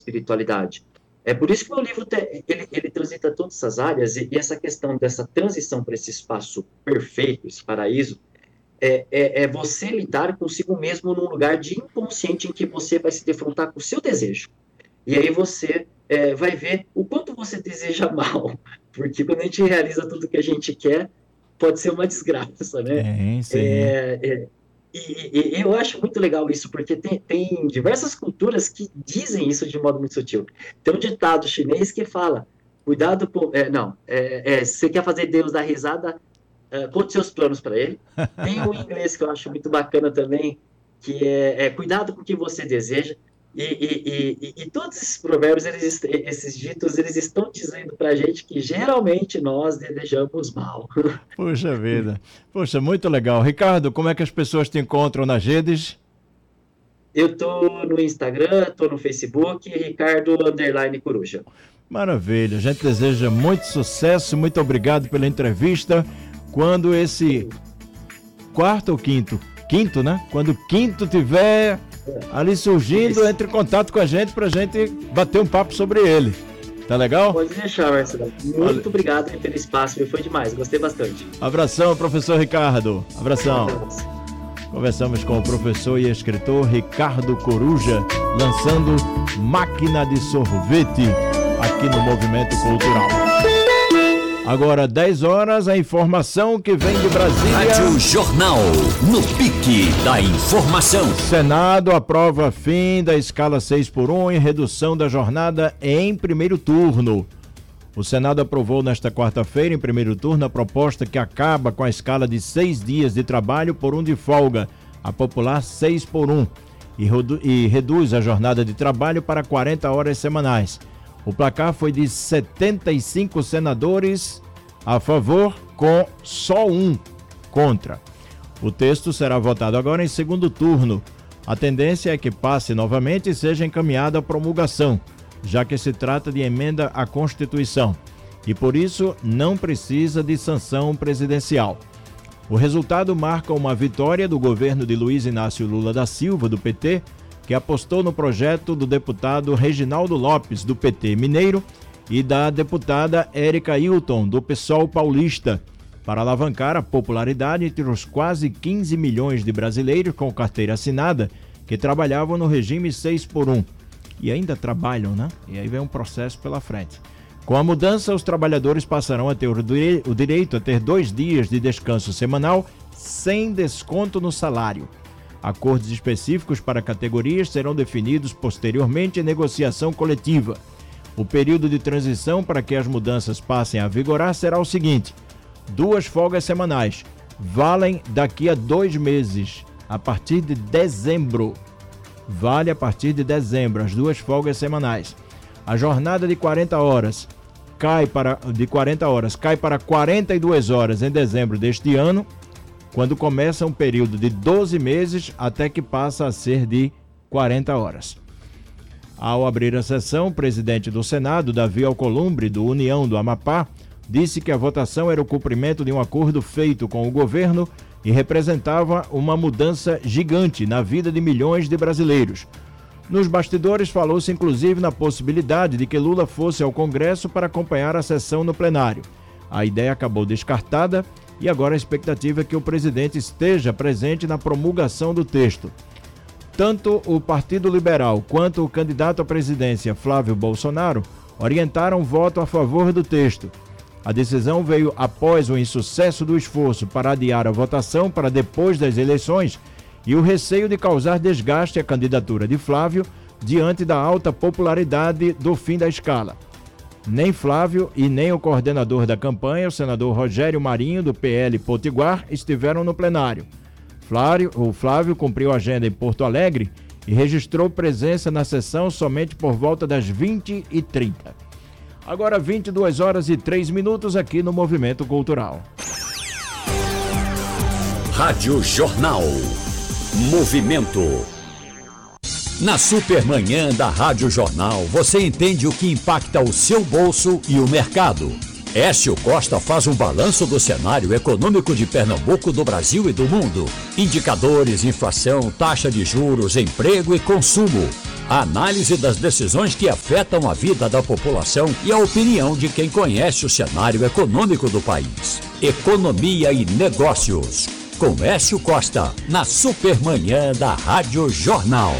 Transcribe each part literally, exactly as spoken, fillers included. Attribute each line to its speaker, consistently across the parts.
Speaker 1: espiritualidade. É por isso que o meu livro te, ele, ele transita todas essas áreas, e, e essa questão dessa transição para esse espaço perfeito, esse paraíso, é, é, é você lidar consigo mesmo num lugar de inconsciente em que você vai se defrontar com o seu desejo. E aí você é, vai ver o quanto você deseja mal, porque quando a gente realiza tudo que a gente quer, pode ser uma desgraça, né?
Speaker 2: Sim, sim.
Speaker 1: É, é, e, e, eu acho muito legal isso, porque tem, tem diversas culturas que dizem isso de modo muito sutil. Tem um ditado chinês que fala, cuidado com... É, não, é, é, se você quer fazer Deus dar risada, é, conte seus planos para ele. Tem um inglês que eu acho muito bacana também, que é, é cuidado com o que você deseja. E, e, e, e todos esses provérbios, eles, esses ditos, eles estão dizendo para a gente que geralmente nós desejamos mal.
Speaker 2: Puxa vida. Puxa, muito legal. Ricardo, como é que as pessoas te encontram nas redes?
Speaker 1: Eu tô no Instagram, tô no Facebook, Ricardo Underline Coruja.
Speaker 2: Maravilha. A gente deseja muito sucesso, muito obrigado pela entrevista. Quando esse quarto ou quinto? Quinto, né? Quando o quinto tiver ali surgindo, isso, entre em contato com a gente pra gente bater um papo sobre ele. Tá legal?
Speaker 1: Pode deixar, Marcelo. Muito Olha. obrigado pelo espaço, foi demais, gostei bastante.
Speaker 2: Abração, professor Ricardo. Abração. Conversamos com o professor e escritor Ricardo Coruja, lançando Máquina de Sorvete aqui no Movimento Cultural. Agora, dez horas, a informação que vem de Brasília.
Speaker 3: Rádio Jornal, no pique da informação.
Speaker 2: Senado aprova fim da escala seis por um e redução da jornada em primeiro turno. O Senado aprovou nesta quarta-feira, em primeiro turno, a proposta que acaba com a escala de seis dias de trabalho por um de folga, a popular seis por um, e, e reduz a jornada de trabalho para quarenta horas semanais. O placar foi de setenta e cinco senadores a favor, com só um contra. O texto será votado agora em segundo turno. A tendência é que passe novamente e seja encaminhado à promulgação, já que se trata de emenda à Constituição, e por isso não precisa de sanção presidencial. O resultado marca uma vitória do governo de Luiz Inácio Lula da Silva, do P T, que apostou no projeto do deputado Reginaldo Lopes, do P T mineiro, e da deputada Érica Hilton, do PSOL paulista, para alavancar a popularidade entre os quase quinze milhões de brasileiros com carteira assinada que trabalhavam no regime seis por um. E ainda trabalham, né? E aí vem um processo pela frente. Com a mudança, os trabalhadores passarão a ter o direito a ter dois dias de descanso semanal sem desconto no salário. Acordos específicos para categorias serão definidos posteriormente em negociação coletiva. O período de transição para que as mudanças passem a vigorar será o seguinte: duas folgas semanais valem daqui a dois meses, a partir de dezembro. Vale a partir de dezembro, as duas folgas semanais. A jornada de quarenta horas cai para, de quarenta horas cai para quarenta e duas horas em dezembro deste ano, quando começa um período de doze meses até que passa a ser de quarenta horas. Ao abrir a sessão, o presidente do Senado, Davi Alcolumbre, do União do Amapá, disse que a votação era o cumprimento de um acordo feito com o governo e representava uma mudança gigante na vida de milhões de brasileiros. Nos bastidores, falou-se inclusive na possibilidade de que Lula fosse ao Congresso para acompanhar a sessão no plenário. A ideia acabou descartada e agora a expectativa é que o presidente esteja presente na promulgação do texto. Tanto o Partido Liberal quanto o candidato à presidência, Flávio Bolsonaro, orientaram voto a favor do texto. A decisão veio após o insucesso do esforço para adiar a votação para depois das eleições e o receio de causar desgaste à candidatura de Flávio diante da alta popularidade do fim da escala. Nem Flávio e nem o coordenador da campanha, o senador Rogério Marinho, do P L Potiguar, estiveram no plenário. Flávio, o Flávio cumpriu a agenda em Porto Alegre e registrou presença na sessão somente por volta das vinte e trinta. Agora vinte e duas horas e três minutos aqui no Movimento Cultural.
Speaker 3: Rádio Jornal. Movimento. Na Supermanhã da Rádio Jornal, você entende o que impacta o seu bolso e o mercado. Écio Costa faz um balanço do cenário econômico de Pernambuco, do Brasil e do mundo. Indicadores, inflação, taxa de juros, emprego e consumo. A análise das decisões que afetam a vida da população e a opinião de quem conhece o cenário econômico do país. Economia e Negócios, com Écio Costa, na Supermanhã da Rádio Jornal.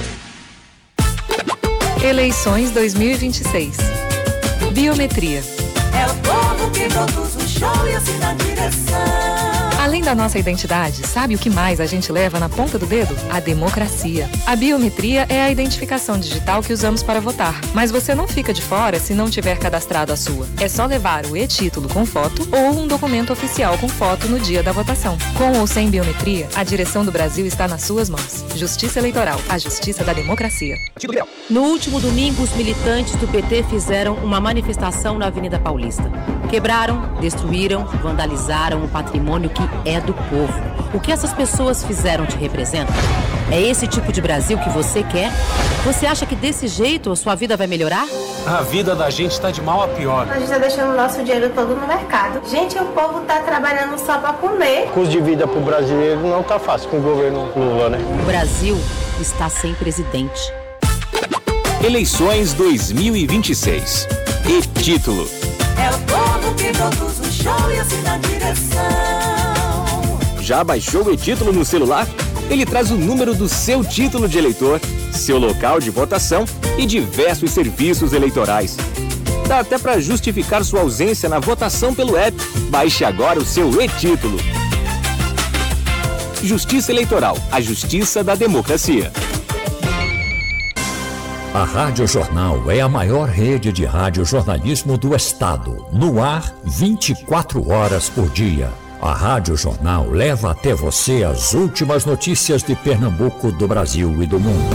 Speaker 4: Eleições dois mil e vinte e seis. Biometria.
Speaker 5: É o povo que produz o show e assim na direção.
Speaker 4: Além da nossa identidade, sabe o que mais a gente leva na ponta do dedo? A democracia. A biometria é a identificação digital que usamos para votar. Mas você não fica de fora se não tiver cadastrado a sua. É só levar o e-título com foto ou um documento oficial com foto no dia da votação. Com ou sem biometria, a direção do Brasil está nas suas mãos. Justiça Eleitoral, a justiça da democracia.
Speaker 6: No último domingo, os militantes do P T fizeram uma manifestação na Avenida Paulista. Quebraram, destruíram, vandalizaram o patrimônio que é do povo. O que essas pessoas fizeram te representa? É esse tipo de Brasil que você quer? Você acha que desse jeito a sua vida vai melhorar?
Speaker 7: A vida da gente está de mal a pior.
Speaker 8: A gente está deixando o nosso dinheiro todo no mercado. Gente, o povo está trabalhando só para comer.
Speaker 9: O custo de vida para o brasileiro não está fácil com o governo Lula, né?
Speaker 6: O Brasil está sem presidente.
Speaker 7: Eleições dois mil e vinte e seis. E título.
Speaker 5: É o povo que produz o show e assim na direção.
Speaker 7: Já baixou o e-título no celular? Ele traz o número do seu título de eleitor, seu local de votação e diversos serviços eleitorais. Dá até para justificar sua ausência na votação pelo app. Baixe agora o seu e-título. Justiça Eleitoral, a justiça da democracia.
Speaker 3: A Rádio Jornal é a maior rede de radiojornalismo do estado, no ar vinte e quatro horas por dia. A Rádio Jornal leva até você as últimas notícias de Pernambuco, do Brasil e do mundo.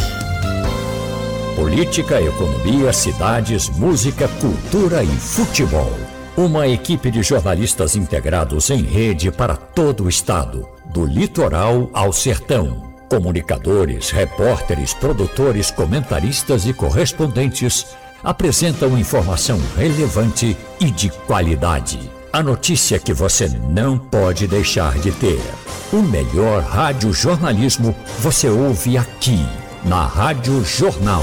Speaker 3: Política, economia, cidades, música, cultura e futebol. Uma equipe de jornalistas integrados em rede para todo o estado, do litoral ao sertão. Comunicadores, repórteres, produtores, comentaristas e correspondentes apresentam informação relevante e de qualidade. A notícia que você não pode deixar de ter. O melhor radiojornalismo você ouve aqui, na Rádio Jornal.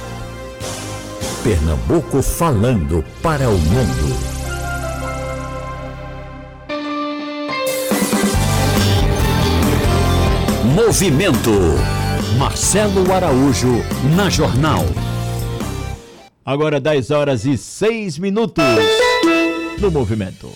Speaker 3: Pernambuco falando para o mundo. Movimento. Marcelo Araújo, na Jornal.
Speaker 2: Agora dez horas e seis minutos no Movimento.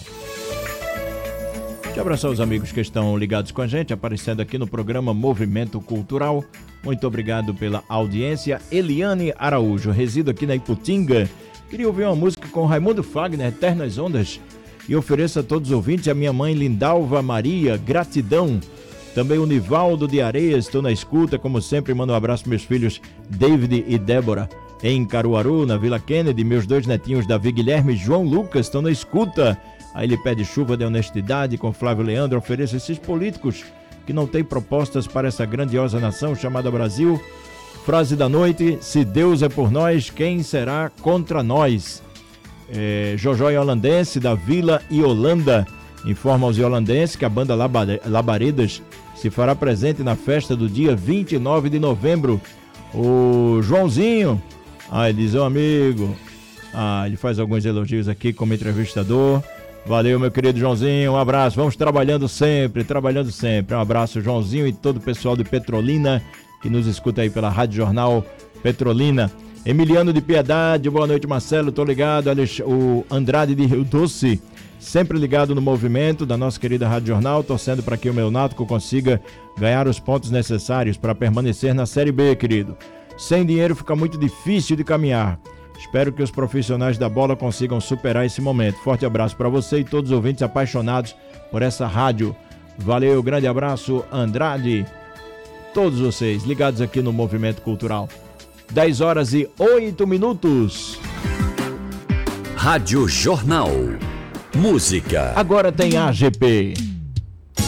Speaker 2: Deixa eu abraçar os amigos que estão ligados com a gente, aparecendo aqui no programa Movimento Cultural. Muito obrigado pela audiência. Eliane Araújo, resido aqui na Iputinga. Queria ouvir uma música com Raimundo Fagner, Eternas Ondas, e ofereço a todos os ouvintes a minha mãe Lindalva Maria, gratidão. Também o Nivaldo de Areias, estou na escuta, como sempre, mando um abraço para meus filhos David e Débora, em Caruaru, na Vila Kennedy, meus dois netinhos Davi Guilherme e João Lucas estão na escuta. Aí ele pede chuva de honestidade com Flávio Leandro, ofereço esses políticos que não têm propostas para essa grandiosa nação chamada Brasil. Frase da noite: se Deus é por nós, quem será contra nós? É, Jojó e Holandense, da Vila e Holanda, informa aos iolandenses que a banda Labaredas se fará presente na festa do dia vinte e nove de novembro. O Joãozinho, ah, ele diz, um amigo, ah, ele faz alguns elogios aqui como entrevistador. Valeu, meu querido Joãozinho, um abraço, vamos trabalhando sempre, trabalhando sempre. Um abraço, Joãozinho, e todo o pessoal de Petrolina que nos escuta aí pela Rádio Jornal Petrolina. Emiliano de Piedade, boa noite, Marcelo, tô ligado. O Andrade de Rio Doce, sempre ligado no movimento da nossa querida Rádio Jornal, torcendo para que o meu Náutico consiga ganhar os pontos necessários para permanecer na Série B, querido. Sem dinheiro fica muito difícil de caminhar. Espero que os profissionais da bola consigam superar esse momento. Forte abraço para você e todos os ouvintes apaixonados por essa rádio. Valeu, grande abraço, Andrade. Todos vocês ligados aqui no Movimento Cultural. dez horas e oito minutos.
Speaker 3: Rádio Jornal. Música.
Speaker 2: Agora tem A G P.